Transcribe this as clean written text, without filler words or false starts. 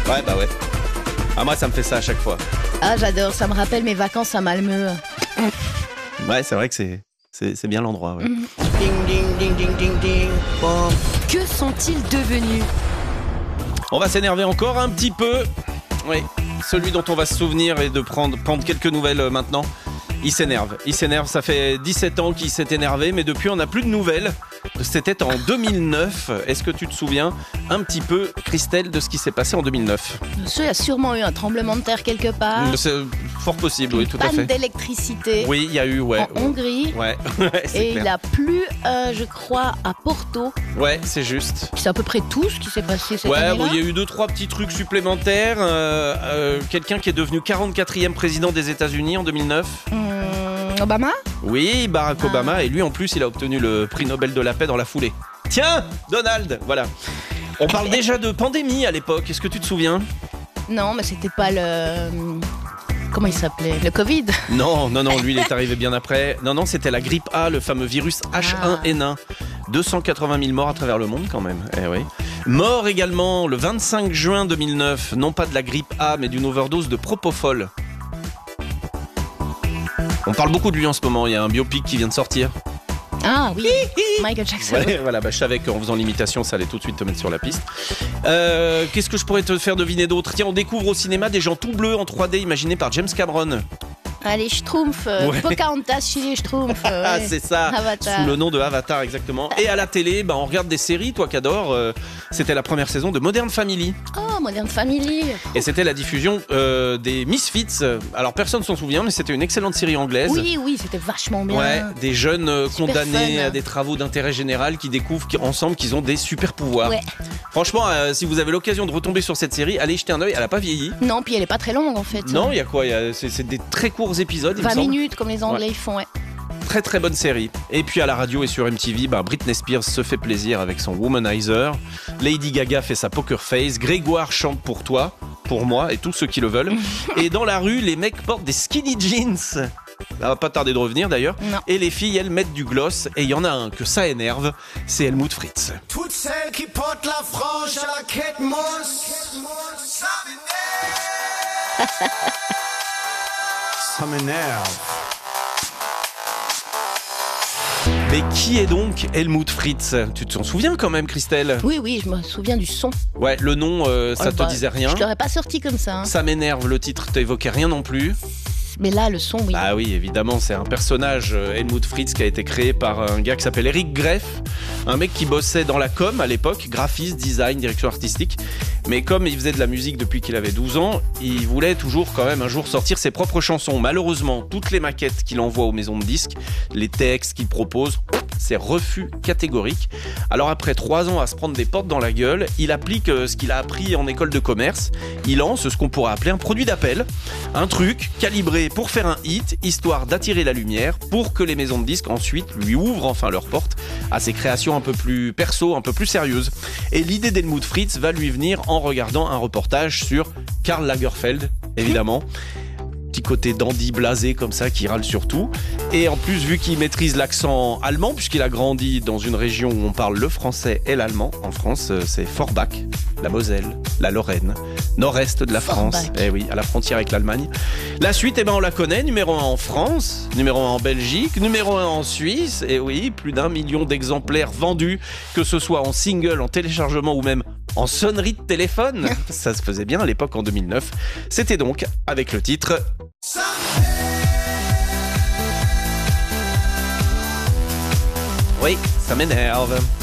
Ouais, bah ouais. Ah, moi, ça me fait ça à chaque fois. Ah, j'adore, ça me rappelle mes vacances à Malmö. Ouais, c'est vrai que c'est bien l'endroit, ouais. Ding ding ding ding ding ding. Bon. Que sont-ils devenus? On va s'énerver encore un petit peu. Oui, celui dont on va se souvenir et de prendre quelques nouvelles maintenant. Il s'énerve, ça fait 17 ans qu'il s'est énervé, mais depuis on n'a plus de nouvelles. C'était en 2009. Est-ce que tu te souviens un petit peu, Christelle, de ce qui s'est passé en 2009? Il y a sûrement eu un tremblement de terre quelque part. C'est fort possible, oui, tout à Panne fait. d'électricité. Oui, il y a eu, ouais. En Hongrie. Ouais, c'est Et clair. il a plu, je crois, à Porto. Ouais, c'est juste. C'est à peu près tout ce qui s'est passé cette Ouais, année-là. bon, il y a eu 2-3 petits trucs supplémentaires. Quelqu'un qui est devenu 44e président des États-Unis en 2009. Obama? Oui, Barack Obama. Et lui, en plus, il a obtenu le prix Nobel de la paix dans la foulée. Tiens, Donald, voilà. On parle déjà de pandémie à l'époque. Est-ce que tu te souviens? Non, mais c'était pas le... Comment il s'appelait? Le Covid? Non, lui, il est arrivé bien après. Non, c'était la grippe A, le fameux virus H1N1. 280 000 morts à travers le monde, quand même. Eh oui. Mort également le 25 juin 2009, non pas de la grippe A, mais d'une overdose de propofol. On parle beaucoup de lui en ce moment, il y a un biopic qui vient de sortir. Ah oui, Michael Jackson. Ouais, voilà, je savais qu'en faisant l'imitation, ça allait tout de suite te mettre sur la piste. Qu'est-ce que je pourrais te faire deviner d'autre? Tiens, on découvre au cinéma des gens tout bleus en 3D imaginés par James Cameron. Allez, Schtroumpf, Ouais. Pocahontas chez les Schtroumpfs. Ah, ouais. c'est ça, Avatar. sous le nom de Avatar, exactement. Et à la télé, on regarde des séries, toi qui adores. C'était la première saison de Modern Family. Oh, Modern Family. Et c'était la diffusion des Misfits. Alors, personne s'en souvient, mais c'était une excellente série anglaise. Oui, c'était vachement bien. Ouais, des jeunes Super condamnés fun. à des travaux d'intérêt général qui découvrent ensemble qu'ils ont des super pouvoirs. Ouais. Franchement, si vous avez l'occasion de retomber sur cette série, allez jeter un œil. Elle a pas vieilli. Non, puis elle est pas très longue en fait. Non, il y a quoi? C'est des très courts épisodes, il me 20 semble. minutes comme les Anglais ils font, ouais. Très très bonne série. Et puis à la radio et sur MTV, Britney Spears se fait plaisir avec son Womanizer. Lady Gaga fait sa Poker Face. Grégoire chante pour toi, pour moi et tous ceux qui le veulent. Et dans la rue, les mecs portent des skinny jeans. Ça va pas tarder de revenir d'ailleurs. Non. Et les filles, elles mettent du gloss. Et il y en a un que ça énerve, c'est Helmut Fritz. Toutes celles qui portent la frange à la quête mousse, ça m'énerve. Ça m'énerve. Mais qui est donc Helmut Fritz? Tu t'en souviens quand même, Christelle? Oui, je me souviens du son. Ouais, le nom, ça te Bah, disait rien. Je l'aurais pas sorti comme ça. Hein. Ça m'énerve, le titre t'évoquait rien non plus. Mais là, le son, oui. Bah oui, évidemment, c'est un personnage, Helmut Fritz, qui a été créé par un gars qui s'appelle Eric Greff, un mec qui bossait dans la com à l'époque, graphiste, design, direction artistique. Mais comme il faisait de la musique depuis qu'il avait 12 ans, il voulait toujours quand même un jour sortir ses propres chansons. Malheureusement, toutes les maquettes qu'il envoie aux maisons de disques, les textes qu'il propose, c'est refus catégorique. Alors après 3 ans à se prendre des portes dans la gueule, il applique ce qu'il a appris en école de commerce. Il lance ce qu'on pourrait appeler un produit d'appel, un truc calibré pour faire un hit, histoire d'attirer la lumière, pour que les maisons de disques ensuite lui ouvrent enfin leurs portes à ses créations un peu plus perso, un peu plus sérieuses. Et l'idée d'Helmut Fritz va lui venir en regardant un reportage sur Karl Lagerfeld, évidemment. Petit côté dandy blasé comme ça qui râle sur tout. Et en plus, vu qu'il maîtrise l'accent allemand, puisqu'il a grandi dans une région où on parle le français et l'allemand, en France, c'est Forbach, la Moselle, la Lorraine, nord-est de la France. Eh oui, à la frontière avec l'Allemagne. La suite, on la connaît, numéro 1 en France, numéro 1 en Belgique, numéro 1 en Suisse. Et oui, plus d'1 million d'exemplaires vendus, que ce soit en single, en téléchargement ou même en sonnerie de téléphone. Ça se faisait bien à l'époque en 2009. C'était donc avec le titre... Oui, ça m'énerve.